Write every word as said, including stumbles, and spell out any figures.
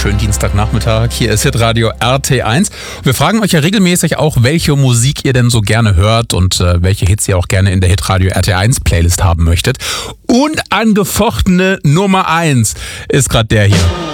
schönen Dienstagnachmittag. Hier ist Hitradio R T eins. Wir fragen euch ja regelmäßig auch, welche Musik ihr denn so gerne hört und äh, welche Hits ihr auch gerne in der Hitradio R T eins Playlist haben möchtet. Unangefochtene Nummer eins ist gerade der hier.